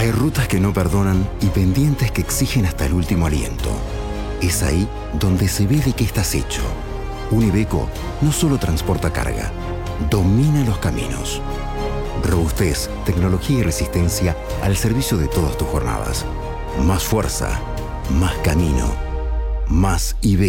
Hay rutas que no perdonan y pendientes que exigen hasta el último aliento. Es ahí donde se ve de qué estás hecho. Un Iveco no solo transporta carga, domina los caminos. Robustez, tecnología y resistencia al servicio de todas tus jornadas. Más fuerza, más camino, más Iveco.